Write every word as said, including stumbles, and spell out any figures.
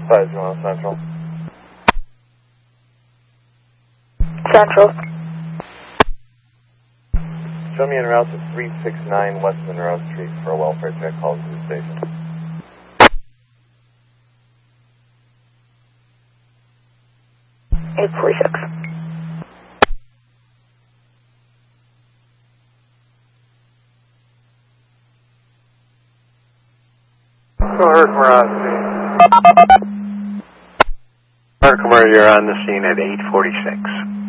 five zero Central. Central. Show me en route to three six nine West Monroe Street for a welfare check call to the station. eight forty-six. Herc, we're on scene. Herc, you're on the scene at eight forty-six.